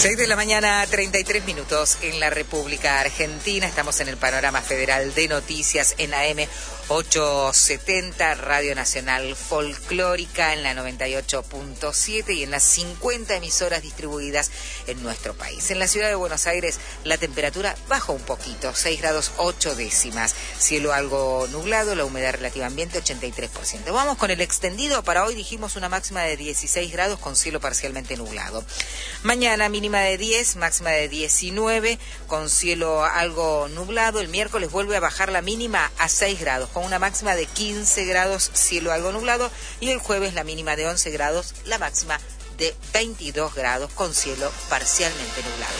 6 de la mañana, 33 minutos en la República Argentina. Estamos en el panorama federal de noticias en AM 870, Radio Nacional Folclórica en la 98.7 y en las 50 emisoras distribuidas en nuestro país. En la ciudad de Buenos Aires la temperatura bajó un poquito, 6 grados 8 décimas. Cielo algo nublado, la humedad relativa ambiente 83%. Vamos con el extendido. Para hoy dijimos una máxima de 16 grados con cielo parcialmente nublado. Mañana mínima de 10, máxima de 19, con cielo algo nublado. El miércoles vuelve a bajar la mínima a 6 grados, con una máxima de 15 grados, cielo algo nublado. Y el jueves la mínima de 11 grados, la máxima de 22 grados, con cielo parcialmente nublado.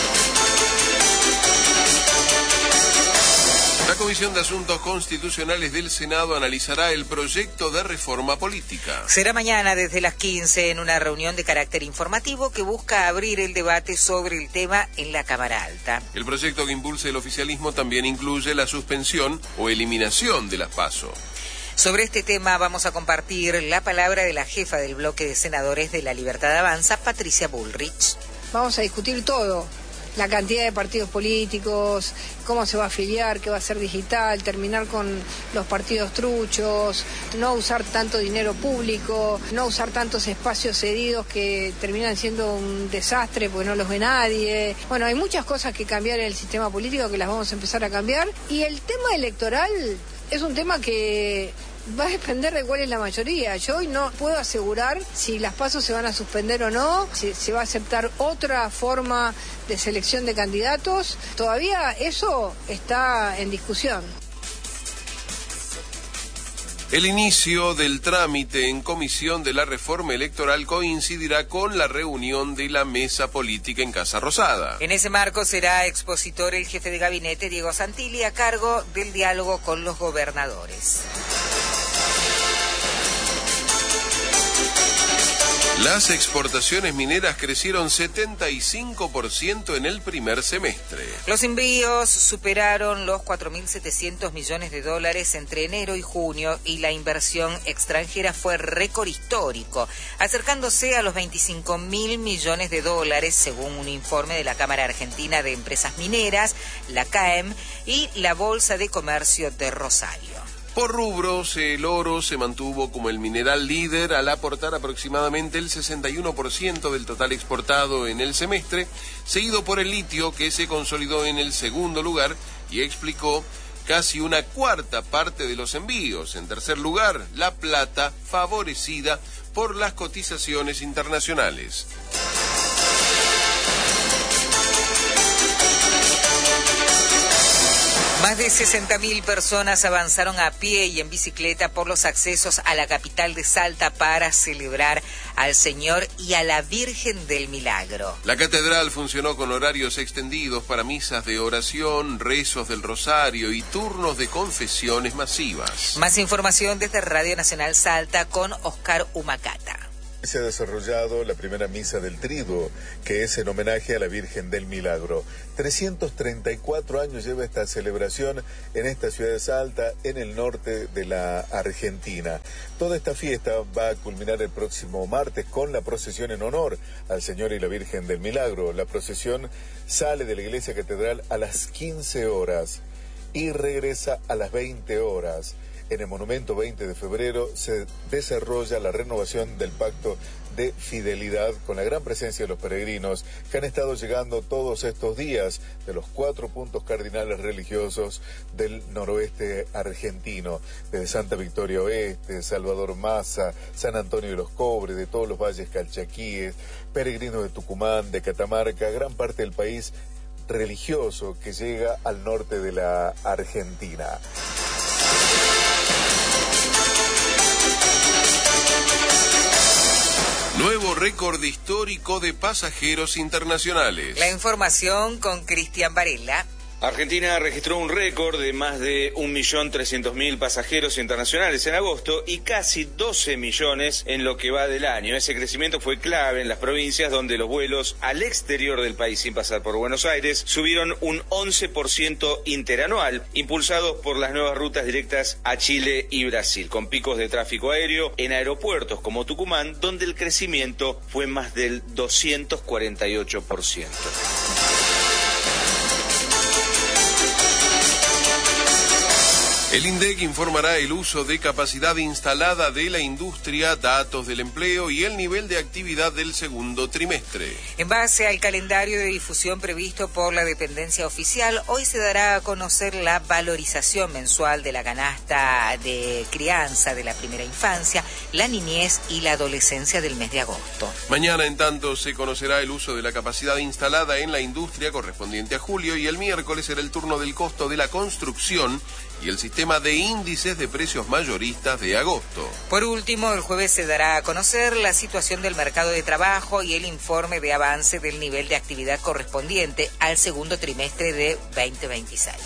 La Comisión de Asuntos Constitucionales del Senado analizará el proyecto de reforma política. Será mañana desde las 15 en una reunión de carácter informativo que busca abrir el debate sobre el tema en la Cámara Alta. El proyecto que impulsa el oficialismo también incluye la suspensión o eliminación de las PASO. Sobre este tema vamos a compartir la palabra de la jefa del bloque de senadores de La Libertad Avanza, Patricia Bullrich. Vamos a discutir todo. La cantidad de partidos políticos, cómo se va a afiliar, qué va a ser digital, terminar con los partidos truchos, no usar tanto dinero público, no usar tantos espacios cedidos que terminan siendo un desastre porque no los ve nadie. Bueno, hay muchas cosas que cambiar en el sistema político que las vamos a empezar a cambiar. Y el tema electoral es un tema que va a depender de cuál es la mayoría. Yo hoy no puedo asegurar si las PASO se van a suspender o no, si se va a aceptar otra forma de selección de candidatos. Todavía eso está en discusión. El inicio del trámite en comisión de la reforma electoral coincidirá con la reunión de la mesa política en Casa Rosada. En ese marco será expositor el jefe de gabinete, Diego Santilli, a cargo del diálogo con los gobernadores. Las exportaciones mineras crecieron 75% en el primer semestre. Los envíos superaron los 4.700 millones de dólares entre enero y junio y la inversión extranjera fue récord histórico, acercándose a los 25.000 millones de dólares, según un informe de la Cámara Argentina de Empresas Mineras, la CAEM, y la Bolsa de Comercio de Rosario. Por rubros, el oro se mantuvo como el mineral líder al aportar aproximadamente el 61% del total exportado en el semestre, seguido por el litio, que se consolidó en el segundo lugar y explicó casi una cuarta parte de los envíos. En tercer lugar, la plata, favorecida por las cotizaciones internacionales. Más de 60.000 personas avanzaron a pie y en bicicleta por los accesos a la capital de Salta para celebrar al Señor y a la Virgen del Milagro. La catedral funcionó con horarios extendidos para misas de oración, rezos del rosario y turnos de confesiones masivas. Más información desde Radio Nacional Salta con Oscar Humacata. Se ha desarrollado la primera misa del Triduo, que es en homenaje a la Virgen del Milagro. 334 años lleva esta celebración en esta ciudad de Salta, en el norte de la Argentina. Toda esta fiesta va a culminar el próximo martes con la procesión en honor al Señor y la Virgen del Milagro. La procesión sale de la iglesia catedral a las 15 horas y regresa a las 20 horas. En el monumento 20 de febrero se desarrolla la renovación del pacto de fidelidad con la gran presencia de los peregrinos que han estado llegando todos estos días de los 4 puntos cardinales religiosos del noroeste argentino, desde Santa Victoria Oeste, Salvador Maza, San Antonio de los Cobres, de todos los valles calchaquíes, peregrinos de Tucumán, de Catamarca, gran parte del país religioso que llega al norte de la Argentina. Nuevo récord histórico de pasajeros internacionales. La información con Cristian Varela. Argentina registró un récord de más de 1.300.000 pasajeros internacionales en agosto y casi 12 millones en lo que va del año. Ese crecimiento fue clave en las provincias donde los vuelos al exterior del país sin pasar por Buenos Aires subieron un 11% interanual, impulsados por las nuevas rutas directas a Chile y Brasil, con picos de tráfico aéreo en aeropuertos como Tucumán, donde el crecimiento fue más del 248%. El INDEC informará el uso de capacidad instalada de la industria, datos del empleo y el nivel de actividad del segundo trimestre. En base al calendario de difusión previsto por la dependencia oficial, hoy se dará a conocer la valorización mensual de la canasta de crianza de la primera infancia, la niñez y la adolescencia del mes de agosto. Mañana, en tanto, se conocerá el uso de la capacidad instalada en la industria correspondiente a julio, y el miércoles será el turno del costo de la construcción y el sistema de índices de precios mayoristas de agosto. Por último, el jueves se dará a conocer la situación del mercado de trabajo y el informe de avance del nivel de actividad correspondiente al segundo trimestre de 2026.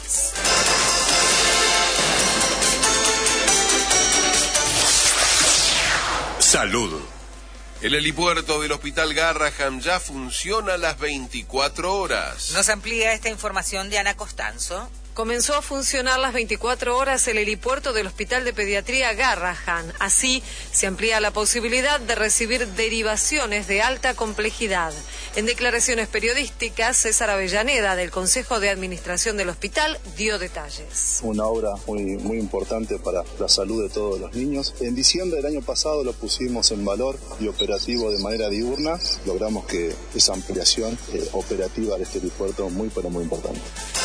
Salud. El helipuerto del Hospital Garrahan ya funciona a las 24 horas. Nos amplía esta información Diana Costanzo. Comenzó a funcionar las 24 horas el helipuerto del Hospital de Pediatría Garrahan. Así se amplía la posibilidad de recibir derivaciones de alta complejidad. En declaraciones periodísticas, César Avellaneda, del Consejo de Administración del hospital, dio detalles. Una obra muy importante para la salud de todos los niños. En diciembre del año pasado lo pusimos en valor y operativo de manera diurna. Logramos que esa ampliación operativa de este helipuerto muy importante.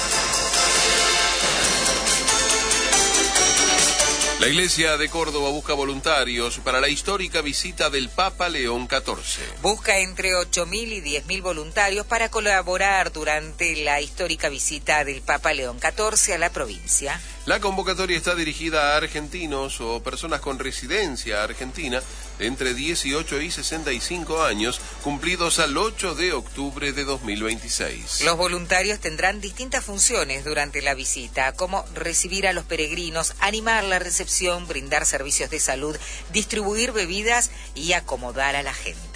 La Iglesia de Córdoba busca voluntarios para la histórica visita del Papa León XIV. Busca entre 8.000 y 10.000 voluntarios para colaborar durante la histórica visita del Papa León XIV a la provincia. La convocatoria está dirigida a argentinos o personas con residencia argentina de entre 18 y 65 años, cumplidos al 8 de octubre de 2026. Los voluntarios tendrán distintas funciones durante la visita, como recibir a los peregrinos, animar la recepción, brindar servicios de salud, distribuir bebidas y acomodar a la gente.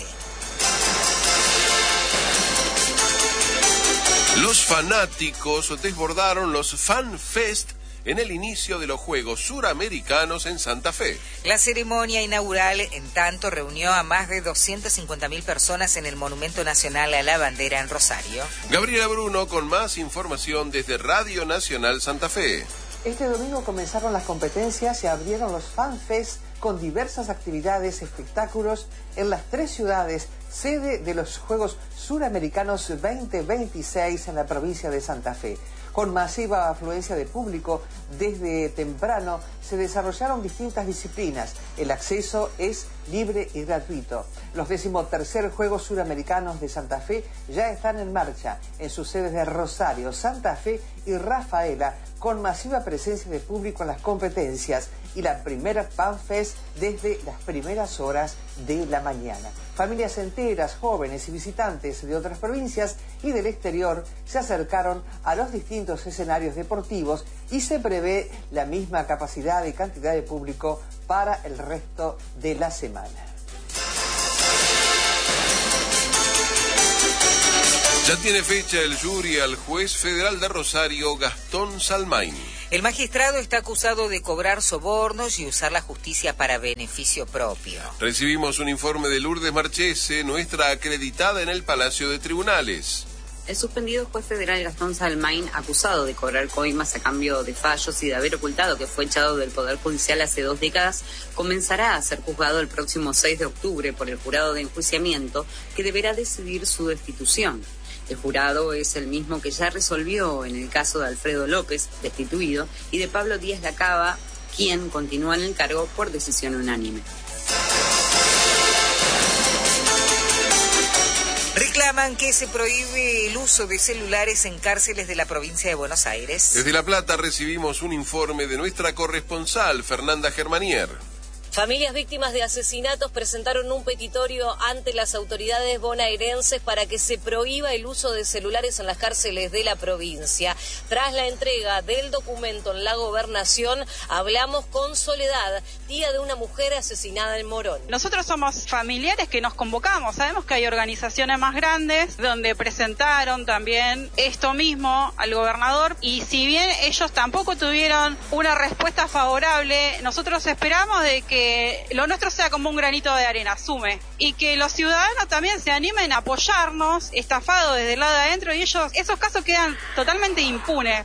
Los fanáticos desbordaron los Fan Fest en el inicio de los Juegos Suramericanos en Santa Fe. La ceremonia inaugural, en tanto, reunió a más de 250.000 personas en el Monumento Nacional a la Bandera en Rosario. Gabriela Bruno con más información desde Radio Nacional Santa Fe. Este domingo comenzaron las competencias y abrieron los Fan Fest con diversas actividades, espectáculos en las 3 ciudades, sede de los Juegos Suramericanos 2026 en la provincia de Santa Fe. Con masiva afluencia de público, desde temprano se desarrollaron distintas disciplinas. El acceso es libre y gratuito. Los 13º Juegos Suramericanos de Santa Fe ya están en marcha en sus sedes de Rosario, Santa Fe y Rafaela, con masiva presencia de público en las competencias y la primera Fan Fest desde las primeras horas de la mañana. Familias enteras, jóvenes y visitantes de otras provincias y del exterior se acercaron a los distintos escenarios deportivos y se prevé la misma capacidad y cantidad de público para el resto de la semana. Ya tiene fecha el jury al juez federal de Rosario, Gastón Salmain. El magistrado está acusado de cobrar sobornos y usar la justicia para beneficio propio. Recibimos un informe de Lourdes Marchese, nuestra acreditada en el Palacio de Tribunales. El suspendido juez federal Gastón Salmain, acusado de cobrar coimas a cambio de fallos y de haber ocultado que fue echado del Poder Judicial hace 2 décadas, comenzará a ser juzgado el próximo 6 de octubre por el jurado de enjuiciamiento, que deberá decidir su destitución. El jurado es el mismo que ya resolvió en el caso de Alfredo López, destituido, y de Pablo Díaz Lacaba, quien continúa en el cargo por decisión unánime. Reclaman que se prohíbe el uso de celulares en cárceles de la provincia de Buenos Aires. Desde La Plata recibimos un informe de nuestra corresponsal, Fernanda Germanier. Familias víctimas de asesinatos presentaron un petitorio ante las autoridades bonaerenses para que se prohíba el uso de celulares en las cárceles de la provincia. Tras la entrega del documento en la gobernación, hablamos con Soledad, tía de una mujer asesinada en Morón. Nosotros somos familiares que nos convocamos, sabemos que hay organizaciones más grandes donde presentaron también esto mismo al gobernador, y si bien ellos tampoco tuvieron una respuesta favorable, nosotros esperamos de que lo nuestro sea como un granito de arena, sume, y que los ciudadanos también se animen a apoyarnos, estafados desde el lado de adentro, y esos casos quedan totalmente impunes.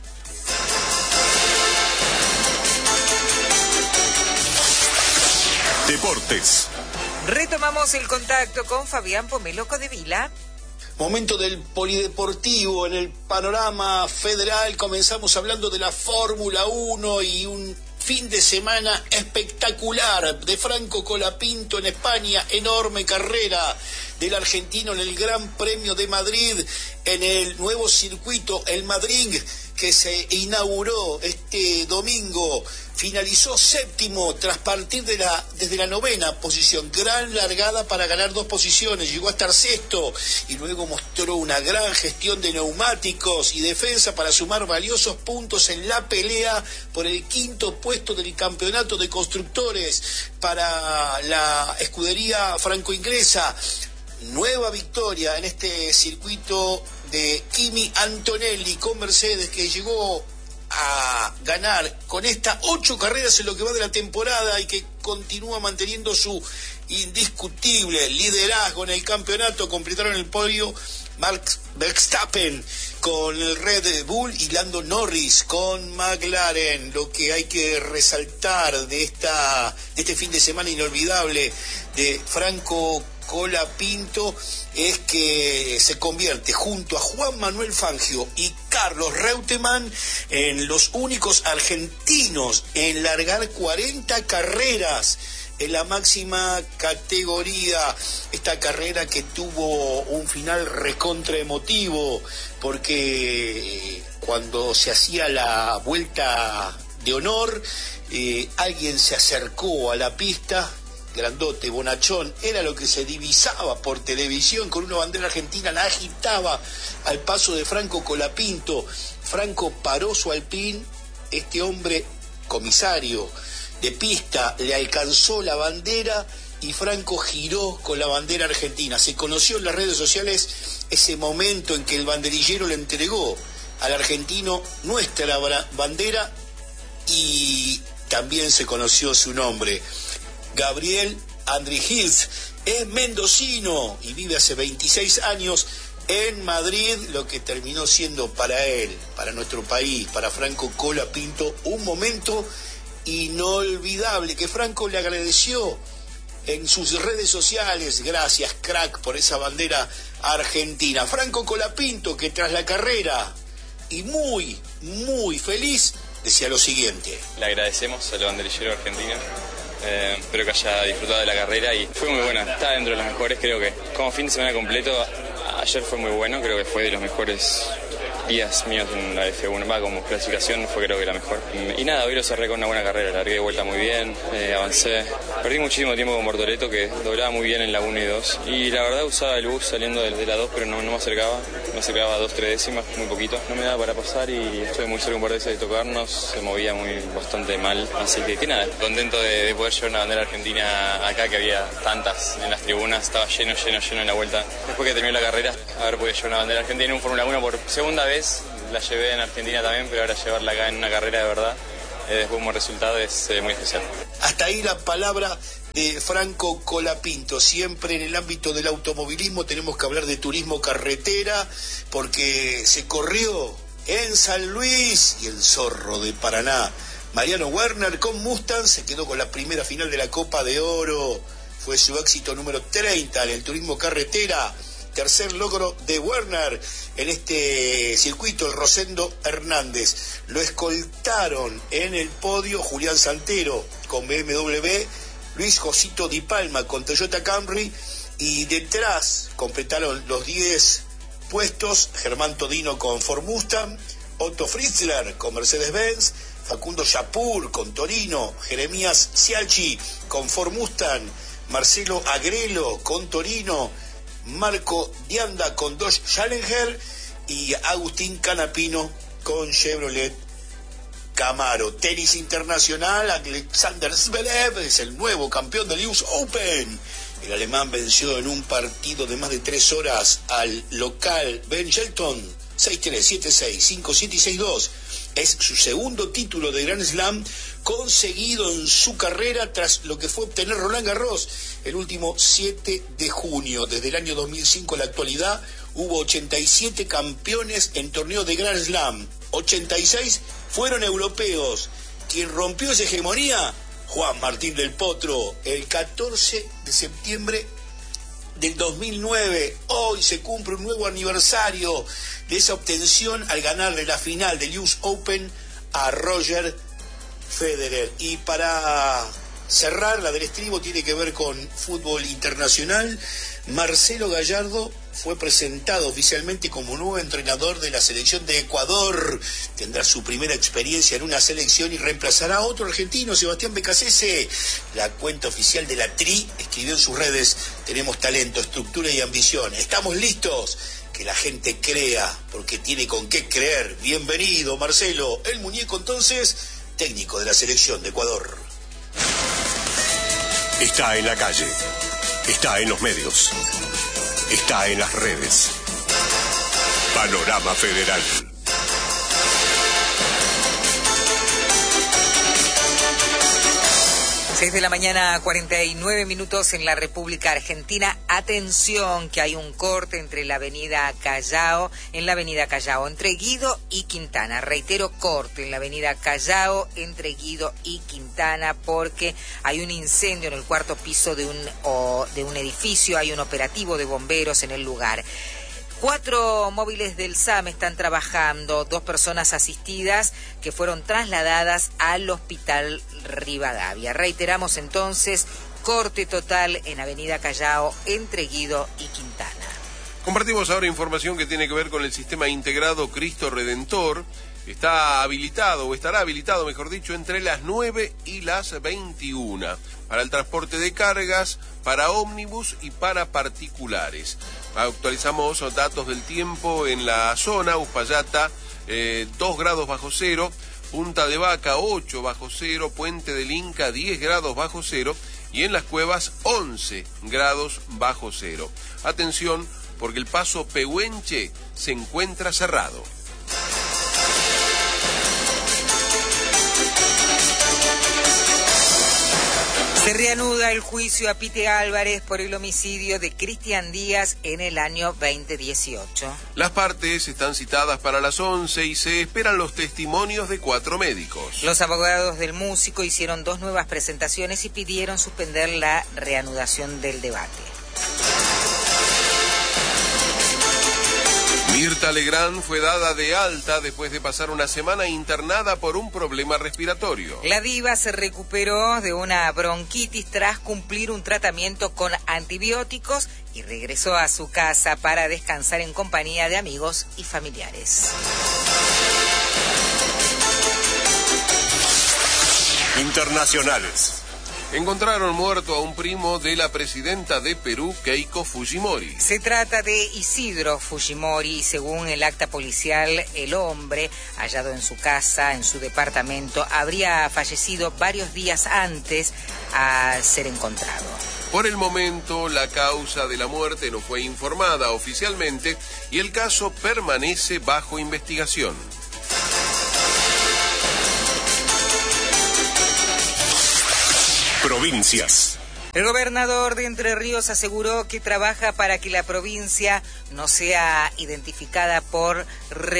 Deportes. Retomamos el contacto con Fabián Pomelo Codevila. Momento del polideportivo en el panorama federal. Comenzamos hablando de la Fórmula 1 y un fin de semana espectacular de Franco Colapinto en España, enorme carrera del argentino en el Gran Premio de Madrid, en el nuevo circuito, el Madrid, que se inauguró este domingo. Finalizó séptimo tras partir desde la novena posición. Gran largada para ganar 2 posiciones. Llegó a estar sexto y luego mostró una gran gestión de neumáticos y defensa para sumar valiosos puntos en la pelea por el 5º puesto del campeonato de constructores para la escudería franco-inglesa. Nueva victoria en este circuito de Kimi Antonelli con Mercedes, que llegó a ganar con estas 8 carreras en lo que va de la temporada y que continúa manteniendo su indiscutible liderazgo en el campeonato. Completaron el podio Max Verstappen con el Red Bull y Lando Norris con McLaren. Lo que hay que resaltar de este fin de semana inolvidable de Franco Colapinto es que se convierte junto a Juan Manuel Fangio y Carlos Reutemann en los únicos argentinos en largar 40 carreras en la máxima categoría. Esta carrera que tuvo un final recontra emotivo, porque cuando se hacía la vuelta de honor, alguien se acercó a la pista, grandote, bonachón, era lo que se divisaba por televisión, con una bandera argentina, la agitaba al paso de Franco Colapinto. Franco paró su Alpine, este hombre, comisario de pista, le alcanzó la bandera y Franco giró con la bandera argentina. Se conoció en las redes sociales ese momento en que el banderillero le entregó al argentino nuestra bandera, y también se conoció su nombre. Gabriel Andrigils es mendocino y vive hace 26 años en Madrid, lo que terminó siendo para él, para nuestro país, para Franco Colapinto, un momento inolvidable que Franco le agradeció en sus redes sociales. Gracias, crack, por esa bandera argentina. Franco Colapinto, que tras la carrera y muy, muy feliz, decía lo siguiente: le agradecemos al banderillero argentino. Espero que haya disfrutado de la carrera y fue muy buena, está dentro de los mejores. Creo que como fin de semana completo, ayer fue muy bueno, creo que fue de los mejores días míos en la F1, como clasificación fue creo que la mejor. Y nada, hoy lo cerré con una buena carrera, largué de vuelta muy bien, avancé, perdí muchísimo tiempo con Bortoleto, que doblaba muy bien en la 1 y 2, y la verdad usaba el bus saliendo de la 2, pero no me acercaba 2-3 décimas, muy poquito, no me daba para pasar y estuve muy cerca un par de veces de tocarnos, se movía bastante mal, así que nada, contento de poder llevar una bandera argentina acá, que había tantas en las tribunas, estaba lleno en la vuelta. Después que terminó la carrera, haber podido llevar una bandera argentina en un Fórmula 1 por segunda vez. La llevé en Argentina también, pero ahora llevarla acá en una carrera de verdad, después como resultado, es muy especial. Hasta ahí la palabra de Franco Colapinto. Siempre en el ámbito del automovilismo tenemos que hablar de turismo carretera, porque se corrió en San Luis y el Zorro de Paraná. Mariano Werner con Mustang se quedó con la primera final de la Copa de Oro. Fue su éxito número 30 en el turismo carretera. Tercer logro de Werner en este circuito, el Rosendo Hernández. Lo escoltaron en el podio Julián Santero con BMW, Luis Josito Di Palma con Toyota Camry, y detrás completaron los 10 puestos Germán Todino con Ford Mustang, Otto Fritzler con Mercedes-Benz, Facundo Yapur con Torino, Jeremías Cialchi con Ford Mustang, Marcelo Agrelo con Torino, Marco Dianda con Dodge Challenger y Agustín Canapino con Chevrolet Camaro. Tenis internacional, Alexander Zverev es el nuevo campeón del US Open. El alemán venció en un partido de más de 3 horas al local Ben Shelton, 6-3, 7-6, 5-7 y 6-2. Es su segundo título de Grand Slam conseguido en su carrera tras lo que fue obtener Roland Garros el último 7 de junio. Desde el año 2005 a la actualidad hubo 87 campeones en torneos de Grand Slam. 86 fueron europeos. Quien rompió esa hegemonía, Juan Martín del Potro, el 14 de septiembre del 2009. Hoy se cumple un nuevo aniversario de esa obtención al ganarle la final del US Open a Roger Federer. Y para cerrar, la del estribo tiene que ver con fútbol internacional. Marcelo Gallardo fue presentado oficialmente como nuevo entrenador de la selección de Ecuador. Tendrá su primera experiencia en una selección y reemplazará a otro argentino, Sebastián Becasese. La cuenta oficial de la TRI escribió en sus redes: tenemos talento, estructura y ambición. Estamos listos. Que la gente crea, porque tiene con qué creer. Bienvenido, Marcelo. El muñeco, entonces, técnico de la selección de Ecuador. Está en la calle. Está en los medios. Está en las redes. Panorama Federal. 6 de la mañana, 49 minutos en la República Argentina. Atención, que hay un corte entre la avenida Callao, entre Guido y Quintana. Reitero, corte en la avenida Callao, entre Guido y Quintana, porque hay un incendio en el cuarto piso de un edificio. Hay un operativo de bomberos en el lugar. 4 móviles del SAM están trabajando, 2 personas asistidas que fueron trasladadas al Hospital Rivadavia. Reiteramos entonces, corte total en Avenida Callao, entre Guido y Quintana. Compartimos ahora información que tiene que ver con el sistema integrado Cristo Redentor. Está habilitado, o estará habilitado, mejor dicho, entre las 9 y las 21, para el transporte de cargas, para ómnibus y para particulares. Actualizamos datos del tiempo en la zona. Uspallata, 2 grados bajo cero, Punta de Vaca, 8 bajo cero, Puente del Inca, 10 grados bajo cero, y en Las Cuevas, 11 grados bajo cero. Atención, porque el paso Pehuenche se encuentra cerrado. Se reanuda el juicio a Pite Álvarez por el homicidio de Cristian Díaz en el año 2018. Las partes están citadas para las 11 y se esperan los testimonios de 4 médicos. Los abogados del músico hicieron 2 nuevas presentaciones y pidieron suspender la reanudación del debate. Mirta Legrand fue dada de alta después de pasar una semana internada por un problema respiratorio. La diva se recuperó de una bronquitis tras cumplir un tratamiento con antibióticos y regresó a su casa para descansar en compañía de amigos y familiares. Internacionales. Encontraron muerto a un primo de la presidenta de Perú, Keiko Fujimori. Se trata de Isidro Fujimori. Según el acta policial, el hombre, hallado en su casa, en su departamento, habría fallecido varios días antes a ser encontrado. Por el momento, la causa de la muerte no fue informada oficialmente y el caso permanece bajo investigación. Provincias. El gobernador de Entre Ríos aseguró que trabaja para que la provincia no sea identificada por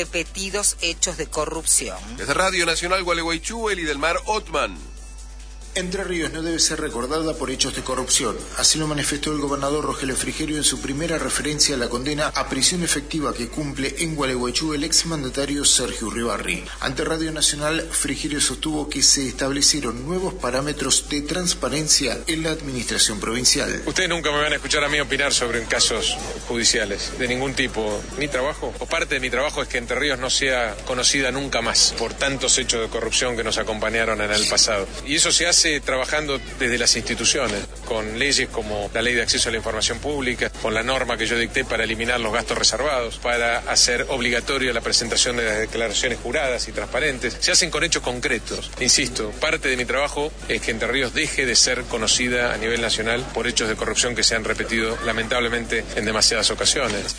repetidos hechos de corrupción. Desde Radio Nacional Gualeguaychú, Eli del Mar Otman. Entre Ríos no debe ser recordada por hechos de corrupción. Así lo manifestó el gobernador Rogelio Frigerio en su primera referencia a la condena a prisión efectiva que cumple en Gualeguaychú el exmandatario Sergio Uribarri. Ante Radio Nacional, Frigerio sostuvo que se establecieron nuevos parámetros de transparencia en la administración provincial. Ustedes nunca me van a escuchar a mí opinar sobre casos judiciales de ningún tipo. Mi trabajo, o parte de mi trabajo, es que Entre Ríos no sea conocida nunca más por tantos hechos de corrupción que nos acompañaron en el pasado. Y eso se hace trabajando desde las instituciones, con leyes como la Ley de Acceso a la Información Pública, con la norma que yo dicté para eliminar los gastos reservados, para hacer obligatoria la presentación de las declaraciones juradas y transparentes. Se hacen con hechos concretos. Insisto, parte de mi trabajo es que Entre Ríos deje de ser conocida a nivel nacional por hechos de corrupción que se han repetido lamentablemente en demasiadas ocasiones.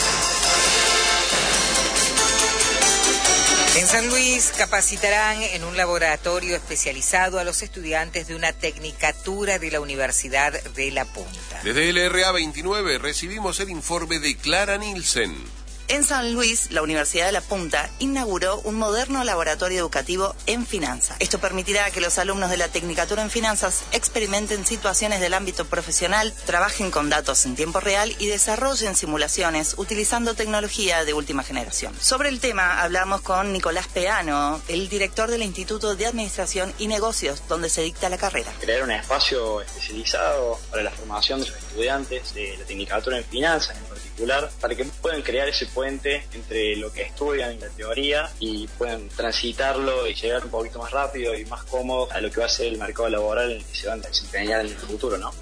En San Luis capacitarán en un laboratorio especializado a los estudiantes de una tecnicatura de la Universidad de La Punta. Desde el RA 29 recibimos el informe de Clara Nielsen. En San Luis, la Universidad de La Punta inauguró un moderno laboratorio educativo en finanzas. Esto permitirá que los alumnos de la Tecnicatura en Finanzas experimenten situaciones del ámbito profesional, trabajen con datos en tiempo real y desarrollen simulaciones utilizando tecnología de última generación. Sobre el tema hablamos con Nicolás Peano, el director del Instituto de Administración y Negocios, donde se dicta la carrera. Crear un espacio especializado para la formación de los estudiantes de la Tecnicatura en Finanzas en particular, para que puedan crear ese puente entre lo que estudian en la teoría y puedan transitarlo y llegar un poquito más rápido y más cómodo a lo que va a ser el mercado laboral en el que se van a desempeñar en el futuro, ¿no?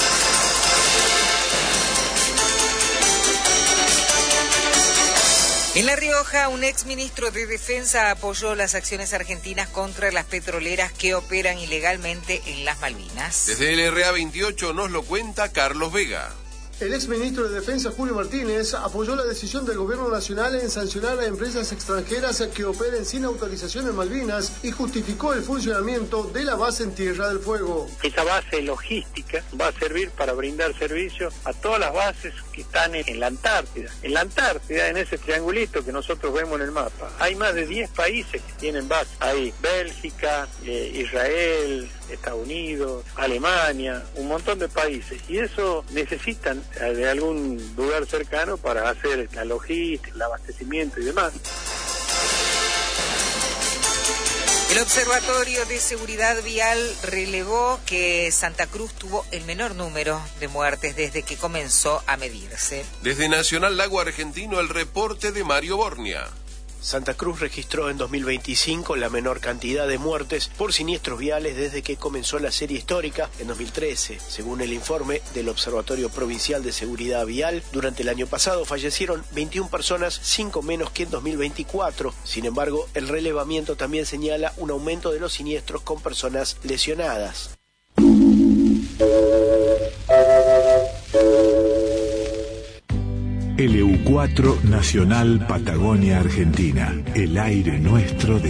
En La Rioja, un exministro de Defensa apoyó las acciones argentinas contra las petroleras que operan ilegalmente en las Malvinas. Desde el RA 28 nos lo cuenta Carlos Vega. El exministro de Defensa, Julio Martínez, apoyó la decisión del Gobierno Nacional en sancionar a empresas extranjeras que operen sin autorización en Malvinas y justificó el funcionamiento de la base en Tierra del Fuego. Esa base logística va a servir para brindar servicio a todas las bases que están en la Antártida. En la Antártida, en ese triangulito que nosotros vemos en el mapa, hay más de 10 países que tienen bases. Hay Bélgica, Israel, Estados Unidos, Alemania, un montón de países. Y eso necesitan de algún lugar cercano para hacer la logística, el abastecimiento y demás. El Observatorio de Seguridad Vial relevó que Santa Cruz tuvo el menor número de muertes desde que comenzó a medirse. Desde Nacional Lago Argentino, el reporte de Mario Bornia. Santa Cruz registró en 2025 la menor cantidad de muertes por siniestros viales desde que comenzó la serie histórica en 2013. Según el informe del Observatorio Provincial de Seguridad Vial, durante el año pasado fallecieron 21 personas, 5 menos que en 2024. Sin embargo, el relevamiento también señala un aumento de los siniestros con personas lesionadas. LU4 Nacional Patagonia Argentina, el aire nuestro de